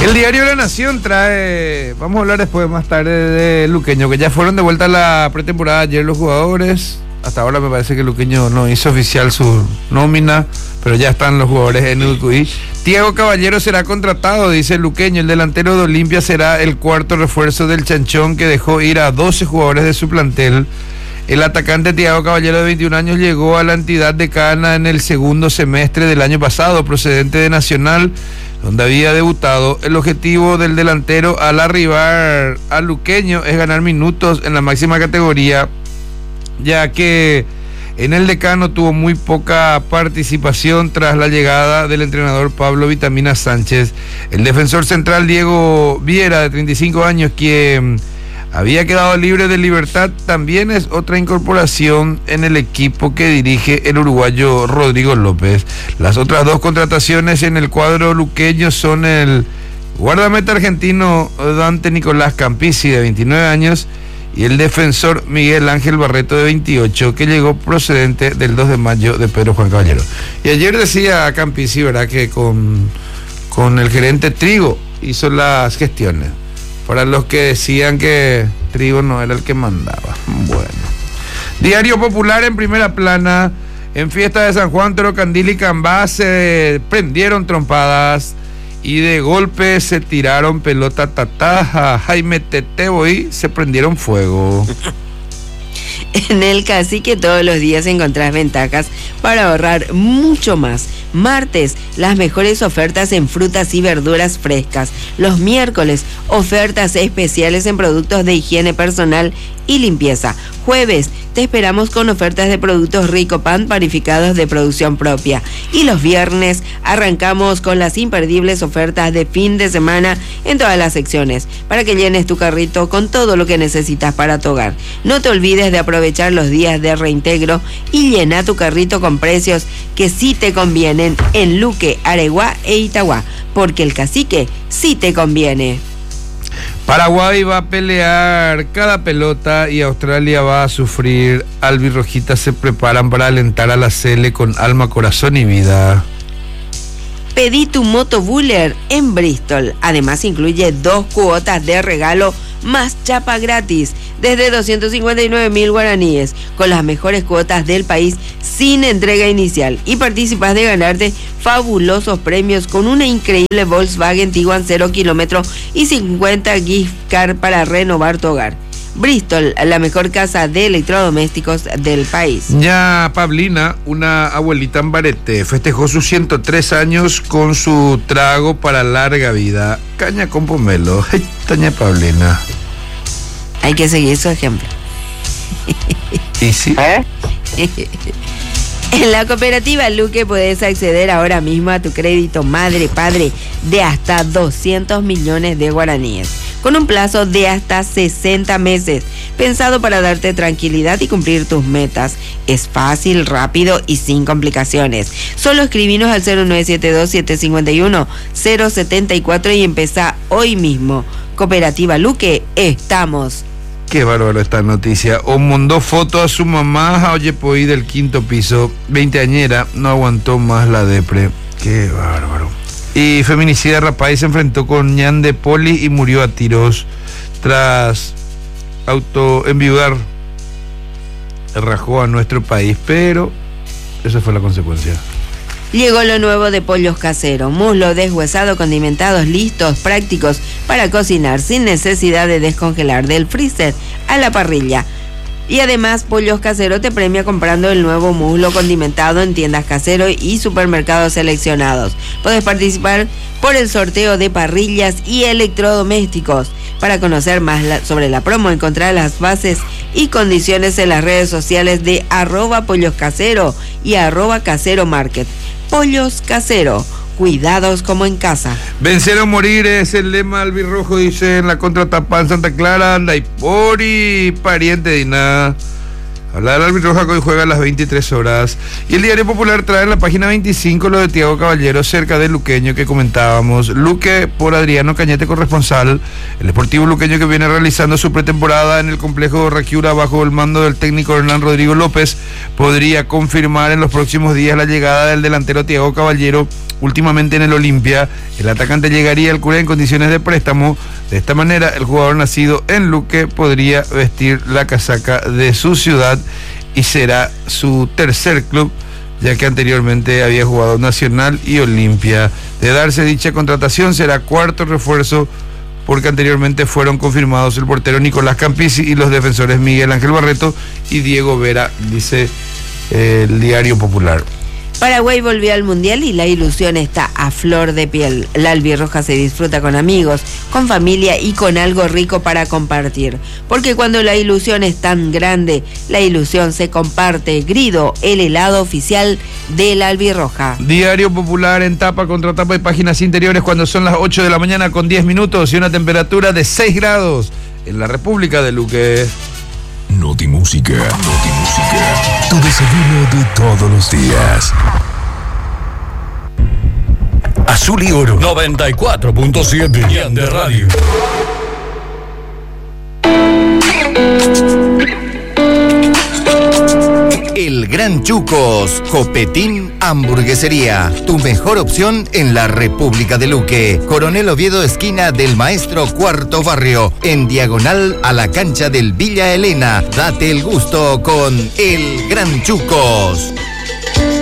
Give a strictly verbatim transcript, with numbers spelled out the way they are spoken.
El diario La Nación trae, vamos a hablar después más tarde de Luqueño, que ya fueron de vuelta a la pretemporada ayer los jugadores. Hasta ahora me parece que Luqueño no hizo oficial su nómina, pero ya están los jugadores en el Uruguay. Thiago Caballero será contratado, dice Luqueño. El delantero de Olimpia será el cuarto refuerzo del Chanchón, que dejó ir a doce jugadores de su plantel. El atacante Thiago Caballero, de veintiún años, llegó a la entidad decana en el segundo semestre del año pasado, procedente de Nacional, donde había debutado. El objetivo del delantero al arribar a Luqueño es ganar minutos en la máxima categoría, ya que en el decano tuvo muy poca participación tras la llegada del entrenador Pablo Vitamina Sánchez. El defensor central Diego Viera, de treinta y cinco años, quien había quedado libre de Libertad, también es otra incorporación en el equipo que dirige el uruguayo Rodrigo López. Las otras dos contrataciones en el cuadro luqueño son el guardameta argentino Dante Nicolás Campisi, de veintinueve años, y el defensor Miguel Ángel Barreto, de veintiocho, que llegó procedente del dos de mayo de Pedro Juan Caballero. Y ayer decía Campisi, ¿verdad?, que con, con el gerente Trigo hizo las gestiones. Para los que decían que Trigo no era el que mandaba. Bueno. Diario Popular en primera plana. En fiesta de San Juan, Torocandil y Cambá se prendieron trompadas y de golpe se tiraron pelota tataja. Jaime Tetebo y se prendieron fuego. En el Cacique todos los días encontrás ventajas para ahorrar mucho más. Martes, las mejores ofertas en frutas y verduras frescas. Los miércoles, ofertas especiales en productos de higiene personal y limpieza. Jueves, te esperamos con ofertas de productos Rico Pan panificados de producción propia. Y los viernes, arrancamos con las imperdibles ofertas de fin de semana en todas las secciones, para que llenes tu carrito con todo lo que necesitas para tu hogar. No te olvides de aprovechar los días de reintegro y llena tu carrito con precios que sí te convienen en Luque, Areguá e Itagüá, porque el Cacique sí te conviene. Paraguay va a pelear cada pelota y Australia va a sufrir. Albirrojitas se preparan para alentar a la Sele con alma, corazón y vida. Pedí tu moto Buller en Bristol. Además incluye dos cuotas de regalo más chapa gratis desde doscientos cincuenta y nueve mil guaraníes, con las mejores cuotas del país sin entrega inicial, y participas de ganarte fabulosos premios con una increíble Volkswagen Tiguan cero kilómetros y cincuenta gift card para renovar tu hogar. Bristol, la mejor casa de electrodomésticos del país. Ya Pablina, una abuelita en Barete, festejó sus ciento tres años con su trago para larga vida. Caña con pomelo. Ay, doña Pablina. Hay que seguir su ejemplo. ¿Y sí? ¿Eh? En la cooperativa Luque puedes acceder ahora mismo a tu crédito madre padre de hasta doscientos millones de guaraníes, con un plazo de hasta sesenta meses, pensado para darte tranquilidad y cumplir tus metas. Es fácil, rápido y sin complicaciones. Solo escribinos al cero nueve siete dos, siete cinco uno, cero siete cuatro y empezá hoy mismo. Cooperativa Luque, estamos. Qué bárbaro esta noticia. O mandó foto a su mamá a Oyepoí del quinto piso. Veinteañera, no aguantó más la depre. Qué bárbaro. Y feminicida rapaz se enfrentó con ñan de poli y murió a tiros tras autoenviudar. Rajó a nuestro país, pero esa fue la consecuencia. Llegó lo nuevo de Pollos Casero, muslo deshuesado, condimentados, listos, prácticos para cocinar sin necesidad de descongelar, del freezer a la parrilla. Y además Pollos Casero te premia comprando el nuevo muslo condimentado en tiendas Casero y supermercados seleccionados. Puedes participar por el sorteo de parrillas y electrodomésticos. Para conocer más la, sobre la promo, encontrar las bases y condiciones en las redes sociales de arroba Pollos Casero y arroba Casero Market. Pollos Casero, cuidados como en casa. Vencer o morir es el lema albirrojo, dice en la contratapa en Santa Clara. Anda y pori, pariente de nada. Habla del Albirroja que hoy juega a las veintitrés horas. Y el Diario Popular trae en la página veinticinco lo de Thiago Caballero cerca del luqueño que comentábamos. Luque por Adriano Cañete, corresponsal. El Sportivo Luqueño, que viene realizando su pretemporada en el complejo Raquiura bajo el mando del técnico Hernán Rodrigo López, podría confirmar en los próximos días la llegada del delantero Thiago Caballero, últimamente en el Olimpia. El atacante llegaría al Curé en condiciones de préstamo. De esta manera, el jugador nacido en Luque podría vestir la casaca de su ciudad y será su tercer club, ya que anteriormente había jugado Nacional y Olimpia. De darse dicha contratación, será cuarto refuerzo, porque anteriormente fueron confirmados el portero Nicolás Campisi y los defensores Miguel Ángel Barreto y Diego Vera, dice eh, el Diario Popular. Paraguay volvió al Mundial y la ilusión está a flor de piel. La albirroja se disfruta con amigos, con familia y con algo rico para compartir. Porque cuando la ilusión es tan grande, la ilusión se comparte. Grido, el helado oficial de la albirroja. Diario Popular en tapa, contra tapa y páginas interiores cuando son las ocho de la mañana con diez minutos y una temperatura de seis grados en la República de Luque. Notimúsica, Notimúsica, tu desayuno de todos los días. Azul y Oro noventa y cuatro punto siete de Radio. El Gran Chucos, Copetín Hamburguesería, tu mejor opción en la República de Luque. Coronel Oviedo, esquina del Maestro, Cuarto Barrio, en diagonal a la cancha del Villa Elena. Date el gusto con El Gran Chucos.